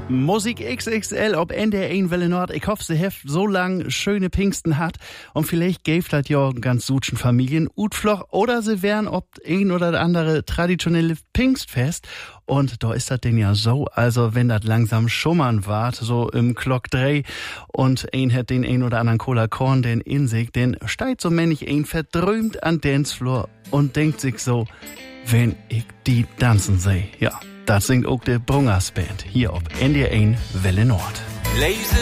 Musik XXL ob NDR1 Welle Nord. Ich hoffe, sie heft so lang schöne Pfingsten hat und vielleicht gäft das ja ganz sutschen Familien Utfloch oder sie wären ob ein oder andere traditionelle Pfingstfest. Und da ist das denn ja so, also wenn das langsam schummern wart, so im Glock 3 und ein hat den ein oder anderen Cola Korn, den in sich, den steigt so männlich ein verdrömt an Dancefloor und denkt sich so, wenn ich die tanzen seh, ja. Das singt auch der Brungers Band hier auf NDR1 Welle Nord.